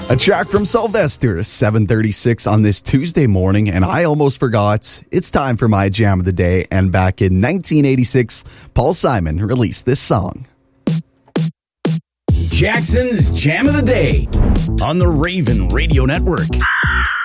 A track from Sylvester, 7:36 on this Tuesday morning, and I almost forgot. It's time for my jam of the day, and back in 1986, Paul Simon released this song. Jackson's Jam of the Day on the Raven Radio Network.